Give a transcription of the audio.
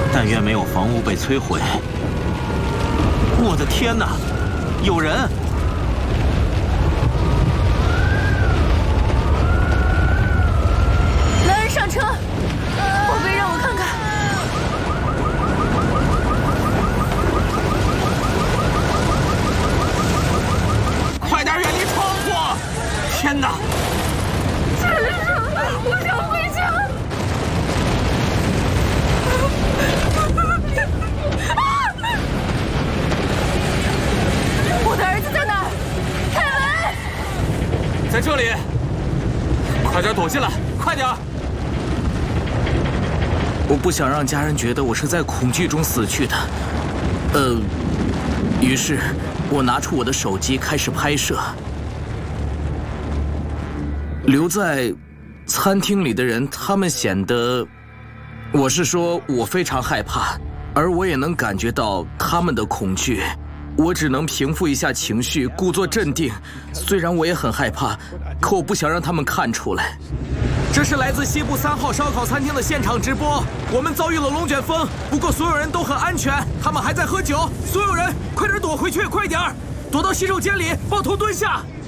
但愿没有房屋被摧毁。我的天哪，有人！ 来人上车！宝贝，让我看看。 快点远离窗户！天哪！ 先生，我想回家。我的儿子在哪儿？凯文， 在这里！快点躲进来，快点！ 我不想让家人觉得我是在恐惧中死去的。于是我拿出我的手机开始拍摄。留在餐厅里的人，他们显得，我是说我非常害怕，而我也能感觉到他们的恐惧。我只能平复一下情绪，故作镇定。虽然我也很害怕，可我不想让他们看出来。这是来自西部3号烧烤餐厅的现场直播。我们遭遇了龙卷风，不过所有人都很安全，他们还在喝酒。所有人，快点躲回去，快点儿，躲到洗手间里，抱头蹲下。